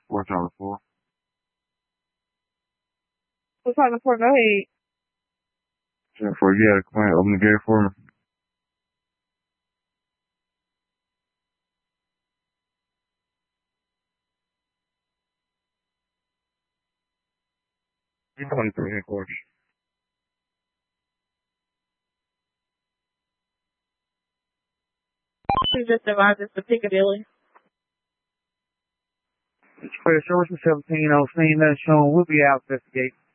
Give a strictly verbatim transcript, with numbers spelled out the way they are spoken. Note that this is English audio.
Four Charlie four. Four Charlie four, go ahead. ten four, you had a complaint. Open the gate for me. twenty-three headquarters. She just arrived at the Piccadilly. Express Source seventeen oh scene, that's shown. We'll be out at the gate.